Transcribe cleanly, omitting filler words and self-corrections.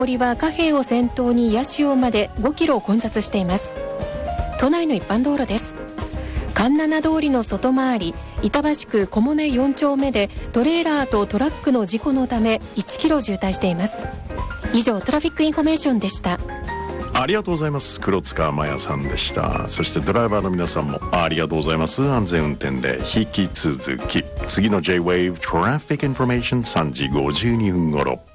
通りは貨幣を先頭に八潮まで5キロ混雑しています。都内の一般道路です。環七通りの外回り板橋区小茂根4丁目でトレーラーとトラックの事故のため1キロ渋滞しています。以上トラフィックインフォメーションでした。 ありがとうございます。黒塚麻也さんでした。そしてドライバーの皆さんもありがとうございます。安全運転で引き続き次の J-Wave トラフィックインフォメーション3時52分頃